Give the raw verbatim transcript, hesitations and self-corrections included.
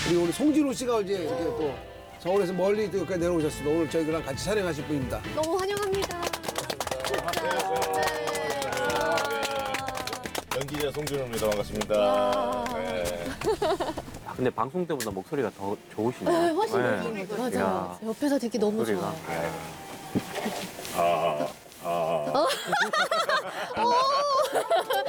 그리고 우리 송진호 씨가 이제 이렇게 또 서울에서 멀리 또 여기까지 내려오셨습니다. 오늘 저희랑 같이 촬영하실 분입니다. 너무 환영합니다. 연기자 송진호입니다. 반갑습니다. 네. 근데 방송 때보다 목소리가 더 좋으시네요. 네, 훨씬 네. 더 맞아요. 야. 옆에서 듣기 너무 목소리가. 좋아요. 네. 아, 아.